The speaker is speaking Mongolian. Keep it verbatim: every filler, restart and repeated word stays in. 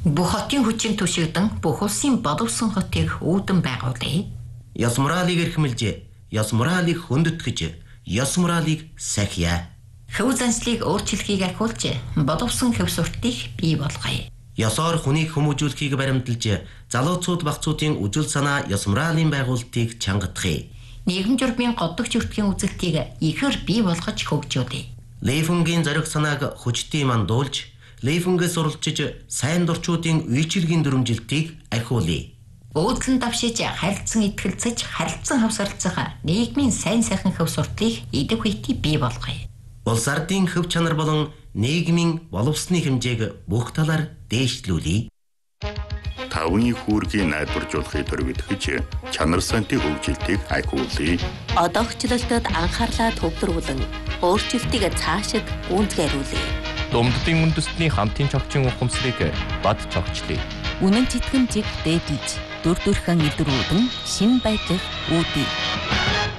Бүх хотын хүчин түшигдэн бүх улсын боловсон хотыг үүдэн байгуулъя. Ёс моралыг эрхэмлж, ёс моралыг хөндөтгэж, ёс моралыг сахиа. Хөв заншлыг өөрчлөхийг ахиулж, боловсон хөв суртыг бий болгоё. Ёсоор хүнийг хүмүүжүүлэхийг баримталж, залууцууд багцуудын үжил санаа ёс моралын байгуулалтыг чангадахыг. Нийгэм журмын годдог зүртгийн үзэлтийг ихээр бий болгож хөгжүүлье. Лейфунгийн зориг санааг хүчтэй мандуулж, Лейфунгээс суралцж сайн дурчуудын үйлчилгийн дүрмжилтийг ахиулъя. Өөдлөн давшиж харилцан итгэлцэж харилцан хавсарлцах нийгмийн сайн сайхан хөв суртыг идэв хүйти бий болгоё. Улс ардын хөв чанар болон нийгмийн боловсны хэмжээг бүх талаар дээшлүүлье. Тавны хүүргийг найдваржуулахыг төрөвдөж чанар сантын хөгжилтийг ахиулъя. Одоогчлолтод анхаарлаа төвлөрүүлэн өөрчлөлтийг цаашид гүйцэтгүүлье. Думддын үндэстний хамтын чогчийн ухамсарыг бад чогчлъя. Үнэн читгэмжийг дээдлж, дүр төрхөн илрүүлэн шин байдлыг үүдье.